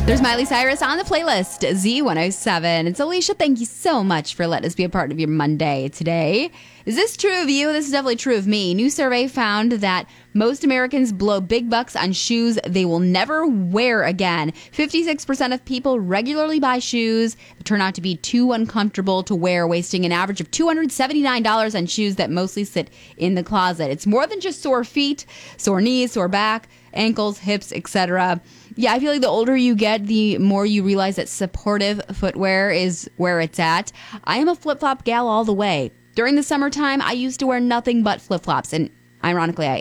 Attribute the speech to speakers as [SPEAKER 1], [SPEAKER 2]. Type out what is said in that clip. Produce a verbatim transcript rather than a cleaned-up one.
[SPEAKER 1] There's Miley Cyrus on the playlist, Z one oh seven. It's Alicia. Thank you so much for letting us be a part of your Monday today. Is this true of you? This is definitely true of me. New survey found that most Americans blow big bucks on shoes they will never wear again. fifty-six percent of people regularly buy shoes that turn out to be too uncomfortable to wear, wasting an average of two hundred seventy-nine dollars on shoes that mostly sit in the closet. It's more than just sore feet, sore knees, sore back, ankles, hips, et cetera. Yeah, I feel like the older you get, the more you realize that supportive footwear is where it's at. I am a flip-flop gal all the way. During the summertime, I used to wear nothing but flip-flops, and ironically, I